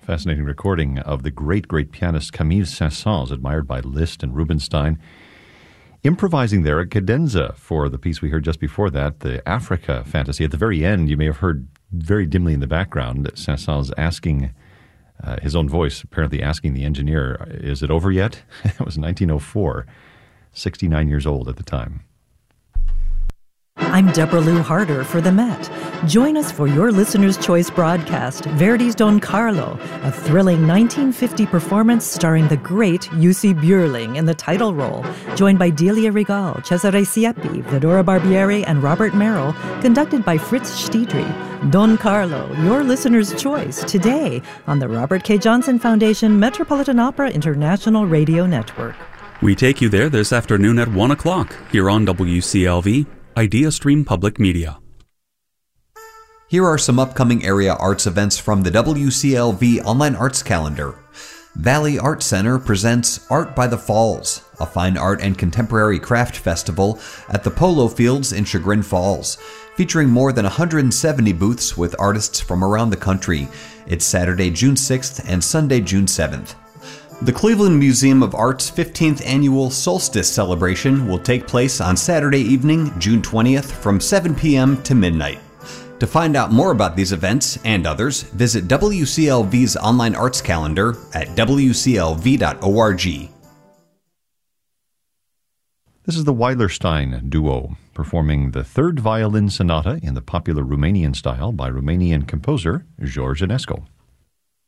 fascinating recording of the great, great pianist Camille Saint-Saëns, admired by Liszt and Rubinstein, improvising there at cadenza for the piece we heard just before that, the Africa Fantasy. At the very end, you may have heard very dimly in the background Saint-Saëns asking, his own voice apparently asking the engineer, is it over yet? It was 1904, 69 years old at the time. I'm Deborah Lou Harder for the Met. Join us for your Listener's Choice broadcast, Verdi's Don Carlo, a thrilling 1950 performance starring the great Jussi Björling in the title role, joined by Delia Regal, Cesare Siepi, Fedora Barbieri, and Robert Merrill, conducted by Fritz Stiedry. Don Carlo, your Listener's Choice, today on the Robert K. Johnson Foundation Metropolitan Opera International Radio Network. We take you there this afternoon at 1 o'clock here on WCLV, IdeaStream Public Media. Here are some upcoming area arts events from the WCLV Online Arts Calendar. Valley Art Center presents Art by the Falls, a fine art and contemporary craft festival at the Polo Fields in Chagrin Falls, featuring more than 170 booths with artists from around the country. It's Saturday, June 6th and Sunday, June 7th. The Cleveland Museum of Art's 15th annual Solstice celebration will take place on Saturday evening, June 20th from 7 p.m. to midnight. To find out more about these events and others, visit WCLV's online arts calendar at wclv.org. This is the Weilerstein Duo, performing the third violin sonata in the popular Romanian style by Romanian composer George Enescu.